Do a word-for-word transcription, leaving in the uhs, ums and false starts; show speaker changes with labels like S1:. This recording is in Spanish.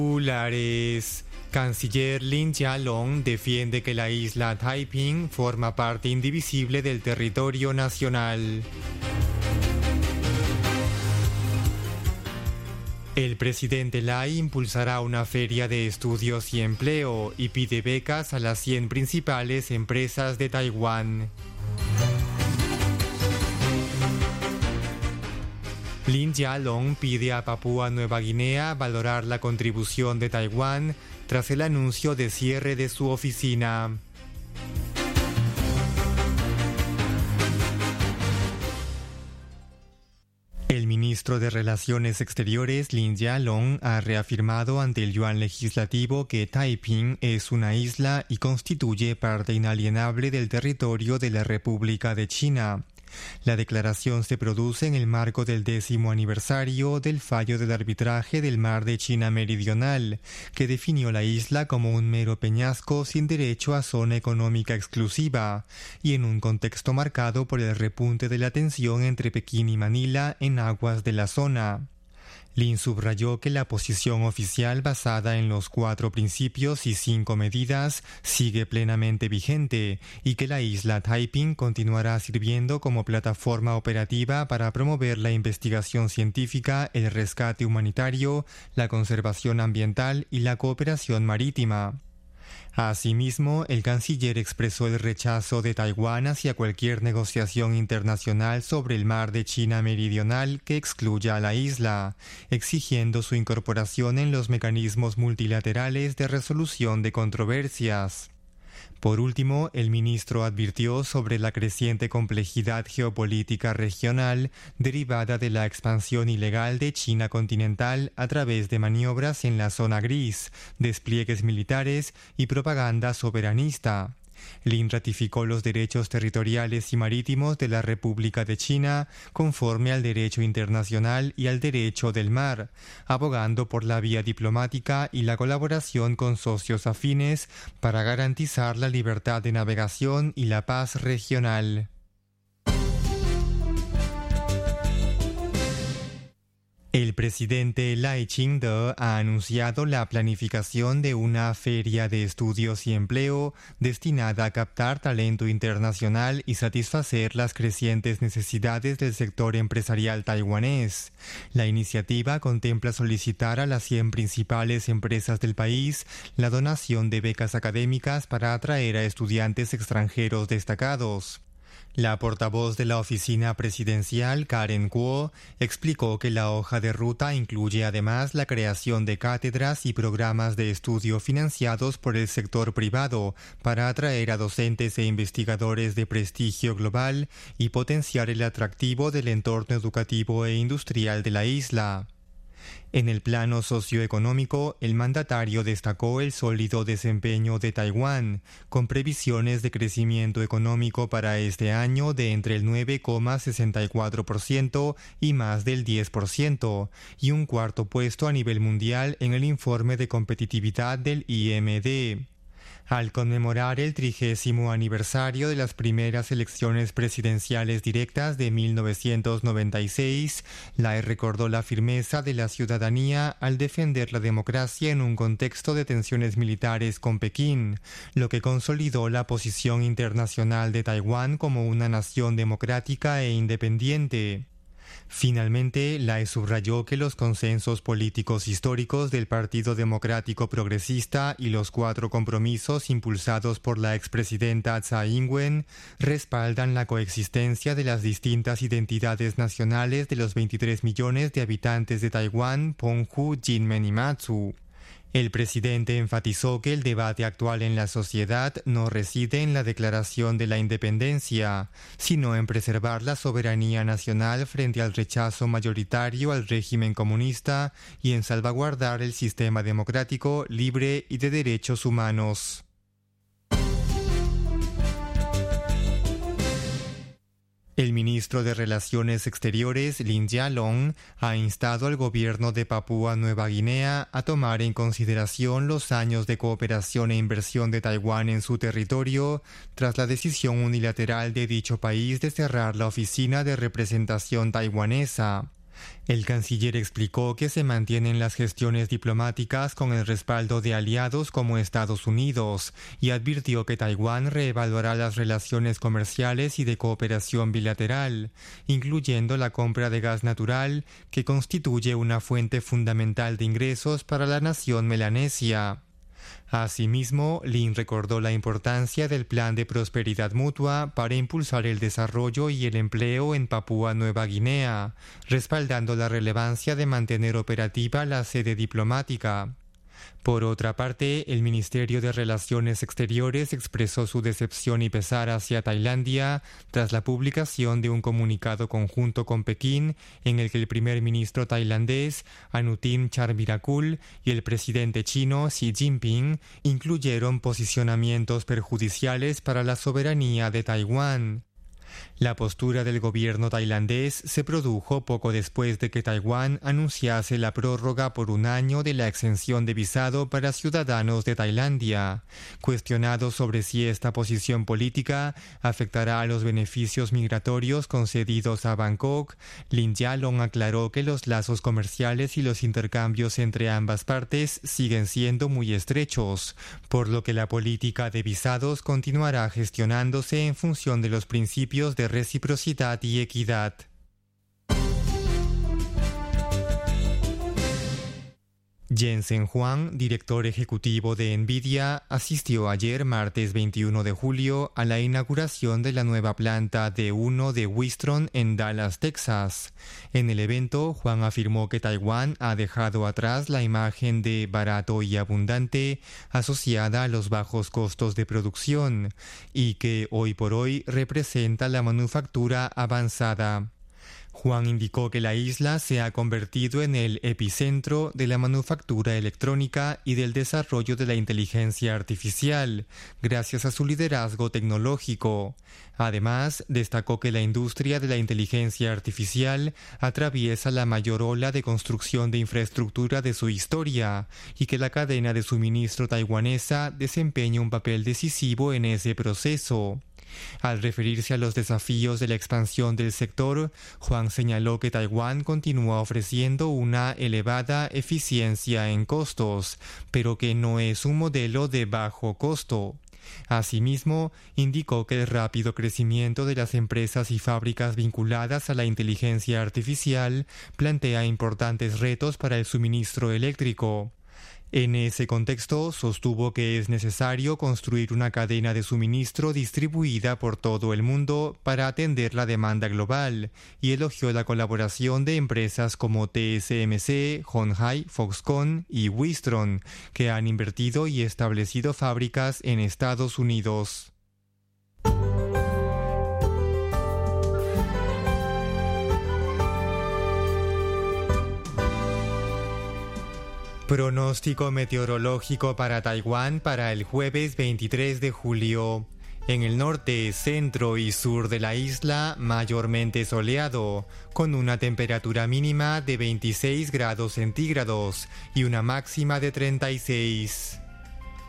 S1: Titulares. Canciller Lin Jialong defiende que la isla Taiping forma parte indivisible del territorio nacional. El presidente Lai impulsará una feria de estudios y empleo y pide becas a las cien principales empresas de Taiwán. Lin Jialong pide a Papúa Nueva Guinea valorar la contribución de Taiwán tras el anuncio de cierre de su oficina. El ministro de Relaciones Exteriores, Lin Jialong, ha reafirmado ante el Yuan Legislativo que Taiping es una isla y constituye parte inalienable del territorio de la República de China. La declaración se produce en el marco del décimo aniversario del fallo del arbitraje del Mar de China Meridional, que definió la isla como un mero peñasco sin derecho a zona económica exclusiva, y en un contexto marcado por el repunte de la tensión entre Pekín y Manila en aguas de la zona. Lin subrayó que la posición oficial basada en los cuatro principios y cinco medidas sigue plenamente vigente y que la isla Taiping continuará sirviendo como plataforma operativa para promover la investigación científica, el rescate humanitario, la conservación ambiental y la cooperación marítima. Asimismo, el canciller expresó el rechazo de Taiwán hacia cualquier negociación internacional sobre el Mar de China Meridional que excluya a la isla, exigiendo su incorporación en los mecanismos multilaterales de resolución de controversias. Por último, el ministro advirtió sobre la creciente complejidad geopolítica regional derivada de la expansión ilegal de China continental a través de maniobras en la zona gris, despliegues militares y propaganda soberanista. Lin ratificó los derechos territoriales y marítimos de la República de China conforme al derecho internacional y al derecho del mar, abogando por la vía diplomática y la colaboración con socios afines para garantizar la libertad de navegación y la paz regional. El presidente Lai Ching-te ha anunciado la planificación de una feria de estudios y empleo destinada a captar talento internacional y satisfacer las crecientes necesidades del sector empresarial taiwanés. La iniciativa contempla solicitar a las cien principales empresas del país la donación de becas académicas para atraer a estudiantes extranjeros destacados. La portavoz de la oficina presidencial, Karen Kuo, explicó que la hoja de ruta incluye además la creación de cátedras y programas de estudio financiados por el sector privado para atraer a docentes e investigadores de prestigio global y potenciar el atractivo del entorno educativo e industrial de la isla. En el plano socioeconómico, el mandatario destacó el sólido desempeño de Taiwán, con previsiones de crecimiento económico para este año de entre el nueve coma sesenta y cuatro por ciento y más del diez por ciento, y un cuarto puesto a nivel mundial en el informe de competitividad del I M D. Al conmemorar el trigésimo aniversario de las primeras elecciones presidenciales directas de mil novecientos noventa y seis, Lai recordó la firmeza de la ciudadanía al defender la democracia en un contexto de tensiones militares con Pekín, lo que consolidó la posición internacional de Taiwán como una nación democrática e independiente. Finalmente, Lai subrayó que los consensos políticos históricos del Partido Democrático Progresista y los cuatro compromisos impulsados por la expresidenta Tsai Ing-wen respaldan la coexistencia de las distintas identidades nacionales de los veintitrés millones de habitantes de Taiwán, Penghu, Jinmen y Matsu. El presidente enfatizó que el debate actual en la sociedad no reside en la declaración de la independencia, sino en preservar la soberanía nacional frente al rechazo mayoritario al régimen comunista y en salvaguardar el sistema democrático, libre y de derechos humanos. El ministro de Relaciones Exteriores, Lin Jialong, ha instado al gobierno de Papúa Nueva Guinea a tomar en consideración los años de cooperación e inversión de Taiwán en su territorio tras la decisión unilateral de dicho país de cerrar la oficina de representación taiwanesa. El canciller explicó que se mantienen las gestiones diplomáticas con el respaldo de aliados como Estados Unidos y advirtió que Taiwán reevaluará las relaciones comerciales y de cooperación bilateral, incluyendo la compra de gas natural, que constituye una fuente fundamental de ingresos para la nación melanesia. Asimismo, Lin recordó la importancia del Plan de Prosperidad Mutua para impulsar el desarrollo y el empleo en Papúa Nueva Guinea, respaldando la relevancia de mantener operativa la sede diplomática. Por otra parte, el Ministerio de Relaciones Exteriores expresó su decepción y pesar hacia Tailandia tras la publicación de un comunicado conjunto con Pekín en el que el primer ministro tailandés, Anutin Charnvirakul, y el presidente chino, Xi Jinping, incluyeron posicionamientos perjudiciales para la soberanía de Taiwán. La postura del gobierno tailandés se produjo poco después de que Taiwán anunciase la prórroga por un año de la exención de visado para ciudadanos de Tailandia. Cuestionado sobre si esta posición política afectará a los beneficios migratorios concedidos a Bangkok, Lin Yalong aclaró que los lazos comerciales y los intercambios entre ambas partes siguen siendo muy estrechos, por lo que la política de visados continuará gestionándose en función de los principios de reciprocidad y equidad. Jensen Huang, director ejecutivo de Nvidia, asistió ayer, martes veintiuno de julio, a la inauguración de la nueva planta D uno de Wistron en Dallas, Texas. En el evento, Huang afirmó que Taiwán ha dejado atrás la imagen de barato y abundante asociada a los bajos costos de producción y que hoy por hoy representa la manufactura avanzada. Huang indicó que la isla se ha convertido en el epicentro de la manufactura electrónica y del desarrollo de la inteligencia artificial, gracias a su liderazgo tecnológico. Además, destacó que la industria de la inteligencia artificial atraviesa la mayor ola de construcción de infraestructura de su historia y que la cadena de suministro taiwanesa desempeña un papel decisivo en ese proceso. Al referirse a los desafíos de la expansión del sector, Huang señaló que Taiwán continúa ofreciendo una elevada eficiencia en costos, pero que no es un modelo de bajo costo. Asimismo, indicó que el rápido crecimiento de las empresas y fábricas vinculadas a la inteligencia artificial plantea importantes retos para el suministro eléctrico. En ese contexto, sostuvo que es necesario construir una cadena de suministro distribuida por todo el mundo para atender la demanda global y elogió la colaboración de empresas como T S M C, Hon Hai, Foxconn y Wistron, que han invertido y establecido fábricas en Estados Unidos. Pronóstico meteorológico para Taiwán para el jueves veintitrés de julio. En el norte, centro y sur de la isla, mayormente soleado, con una temperatura mínima de veintiséis grados centígrados y una máxima de treinta y seis.